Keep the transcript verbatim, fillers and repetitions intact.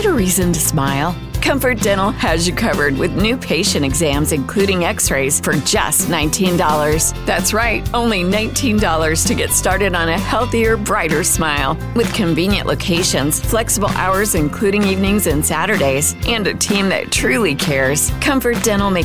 a reason to smile. Comfort Dental has you covered with new patient exams, including x-rays, for just nineteen dollars. That's right, only nineteen dollars to get started on a healthier, brighter smile. With convenient locations, flexible hours including evenings and Saturdays, and a team that truly cares, Comfort Dental may